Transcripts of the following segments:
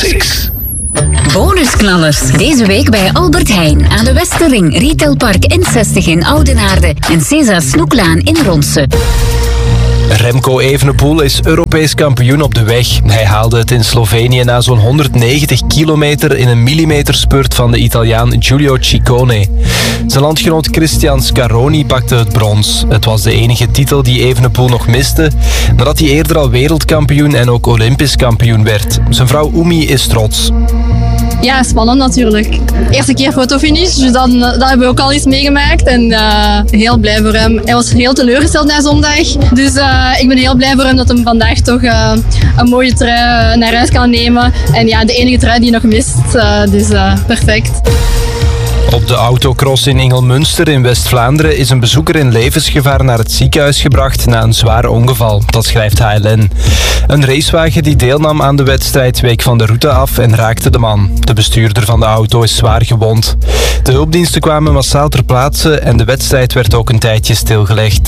6. Bonusknallers. Deze week bij Albert Heijn aan de Westerring, Retailpark N60 in Oudenaarde en César Snoeklaan in Ronse. Remco Evenepoel is Europees kampioen op de weg. Hij haalde het in Slovenië na zo'n 190 kilometer in een millimeterspurt van de Italiaan Giulio Ciccone. Zijn landgenoot Cristian Scaroni pakte het brons. Het was de enige titel die Evenepoel nog miste, nadat hij eerder al wereldkampioen en ook Olympisch kampioen werd. Zijn vrouw Oemi is trots. Ja, spannend natuurlijk. Eerste keer fotofinish, dus dat hebben we ook al eens meegemaakt. En heel blij voor hem. Hij was heel teleurgesteld na zondag. Dus ik ben heel blij voor hem dat hij vandaag toch een mooie trui naar huis kan nemen. En ja, de enige trui die hij nog mist. Dus perfect. Op de autocross in Ingelmunster in West-Vlaanderen is een bezoeker in levensgevaar naar het ziekenhuis gebracht na een zwaar ongeval. Dat schrijft HLN. Een racewagen die deelnam aan de wedstrijd week van de route af en raakte de man. De bestuurder van de auto is zwaar gewond. De hulpdiensten kwamen massaal ter plaatse en de wedstrijd werd ook een tijdje stilgelegd.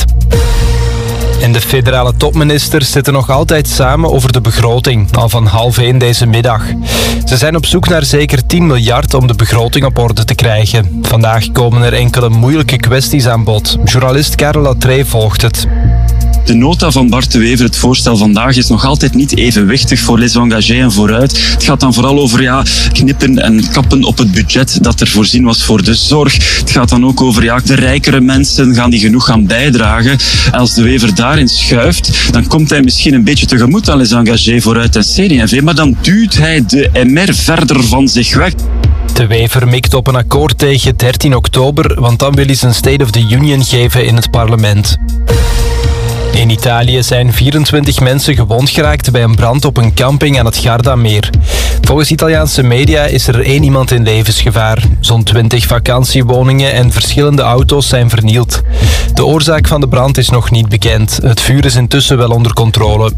En de federale topministers zitten nog altijd samen over de begroting, al van 12:30 deze middag. Ze zijn op zoek naar zeker 10 miljard om de begroting op orde te krijgen. Vandaag komen er enkele moeilijke kwesties aan bod. Journalist Karel Latree volgt het. De nota van Bart de Wever, het voorstel vandaag, is nog altijd niet evenwichtig voor les engagés en vooruit. Het gaat dan vooral over knippen en kappen op het budget dat er voorzien was voor de zorg. Het gaat dan ook over de rijkere mensen, gaan die genoeg gaan bijdragen. En als de Wever daarin schuift, dan komt hij misschien een beetje tegemoet aan les engagés vooruit en CD&V, maar dan duwt hij de MR verder van zich weg. De Wever mikt op een akkoord tegen 13 oktober, want dan wil hij zijn State of the Union geven in het parlement. In Italië zijn 24 mensen gewond geraakt bij een brand op een camping aan het Gardameer. Volgens Italiaanse media is er 1 iemand in levensgevaar. Zo'n 20 vakantiewoningen en verschillende auto's zijn vernield. De oorzaak van de brand is nog niet bekend. Het vuur is intussen wel onder controle.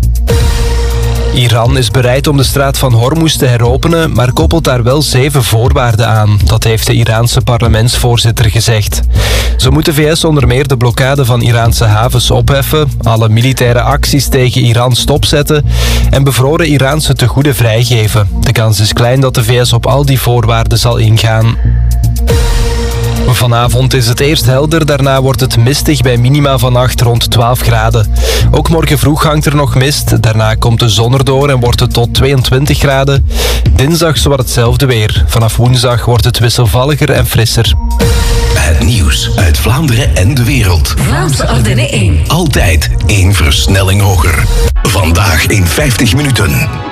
Iran is bereid om de straat van Hormuz te heropenen, maar koppelt daar wel 7 voorwaarden aan. Dat heeft de Iraanse parlementsvoorzitter gezegd. Zo moet de VS onder meer de blokkade van Iraanse havens opheffen, alle militaire acties tegen Iran stopzetten en bevroren Iraanse tegoeden vrijgeven. De kans is klein dat de VS op al die voorwaarden zal ingaan. Vanavond is het eerst helder, daarna wordt het mistig bij minima vannacht rond 12 graden. Ook morgen vroeg hangt er nog mist, daarna komt de zon erdoor en wordt het tot 22 graden. Dinsdag zowat hetzelfde weer. Vanaf woensdag wordt het wisselvalliger en frisser. Het nieuws uit Vlaanderen en de wereld. Vlaamse Ardennen 1. Altijd 1 versnelling hoger. Vandaag in 50 minuten.